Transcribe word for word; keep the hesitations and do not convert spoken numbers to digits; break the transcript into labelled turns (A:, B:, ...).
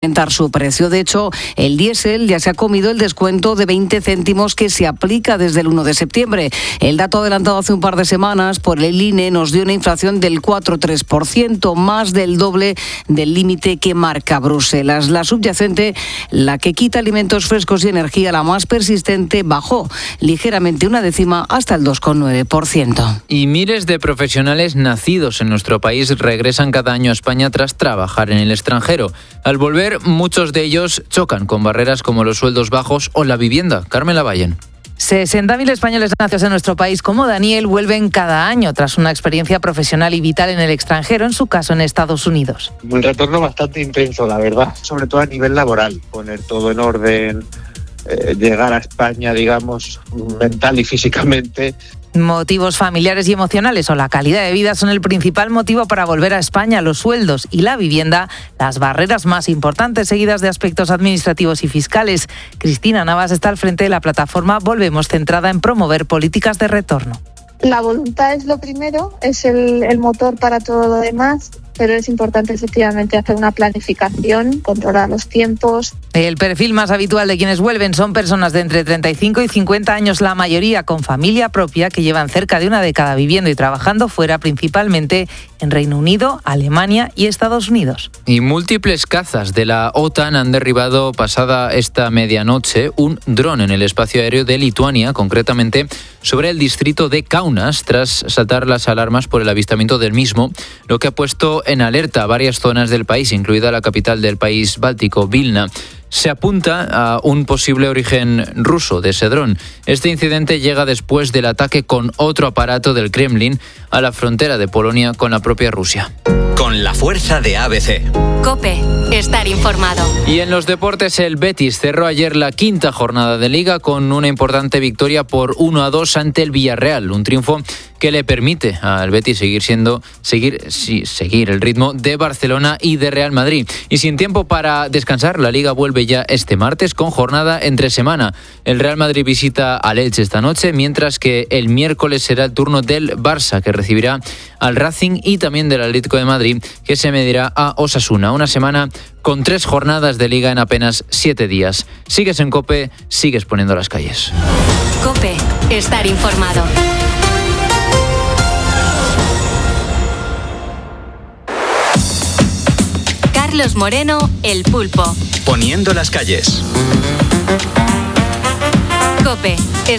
A: aumentar su precio. De hecho, el diésel ya se ha comido el descuento de veinte céntimos que se aplica desde el uno de septiembre. El dato adelantado hace un par de semanas por el I N E nos dio una inflación del cuatro coma tres por ciento, más del doble del límite que marca Bruselas. La subyacente, la que quita alimentos frescos y energía, la más persistente, bajó ligeramente una décima hasta el dos coma nueve por ciento.
B: Y miles de profesionales nacidos en nuestro país regresan cada año a España tras trabajar en el extranjero. Al volver, muchos de ellos chocan con barreras como los sueldos bajos o la vivienda. Carmen Lavallen.
C: sesenta mil españoles nacidos en nuestro país como Daniel vuelven cada año tras una experiencia profesional y vital en el extranjero, en su caso en Estados Unidos.
D: Un retorno bastante intenso, la verdad, sobre todo a nivel laboral, poner todo en orden, eh, llegar a España, digamos, mental y físicamente.
C: Motivos familiares y emocionales o la calidad de vida son el principal motivo para volver a España. Los sueldos y la vivienda, las barreras más importantes, seguidas de aspectos administrativos y fiscales. Cristina Navas está al frente de la plataforma Volvemos, centrada en promover políticas de retorno.
E: La voluntad es lo primero, es el, el motor para todo lo demás, pero es importante efectivamente hacer una planificación, controlar los tiempos.
C: El perfil más habitual de quienes vuelven son personas de entre treinta y cinco y cincuenta años, la mayoría con familia propia, que llevan cerca de una década viviendo y trabajando fuera, principalmente en Reino Unido, Alemania y Estados Unidos.
B: Y múltiples cazas de la OTAN han derribado pasada esta medianoche un dron en el espacio aéreo de Lituania, concretamente sobre el distrito de Kaunas, tras saltar las alarmas por el avistamiento del mismo, lo que ha puesto en alerta a varias zonas del país, incluida la capital del país báltico, Vilna. Se apunta a un posible origen ruso de ese dron. Este incidente llega después del ataque con otro aparato del Kremlin a la frontera de Polonia con la propia Rusia.
F: Con la fuerza de A B C.
G: COPE, estar informado.
B: Y en los deportes, el Betis cerró ayer la quinta jornada de Liga con una importante victoria por uno a dos ante el Villarreal. Un triunfo que le permite al Betis seguir siendo seguir sí, seguir el ritmo de Barcelona y de Real Madrid. Y sin tiempo para descansar, la Liga vuelve ya este martes con jornada entre semana. El Real Madrid visita al Elche esta noche, mientras que el miércoles será el turno del Barça, que recibirá al Racing, y también del Atlético de Madrid, que se medirá a Osasuna. Una semana con tres jornadas de Liga en apenas siete días. Sigues en COPE, sigues poniendo las calles.
G: COPE, estar informado. Carlos Moreno, El Pulpo.
F: Poniendo las calles.
G: COPE, estar